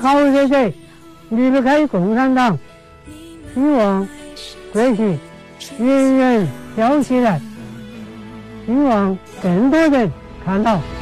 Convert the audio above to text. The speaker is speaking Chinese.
好日子离不开共产党，希望国旗远远飘起来，希望更多人看到。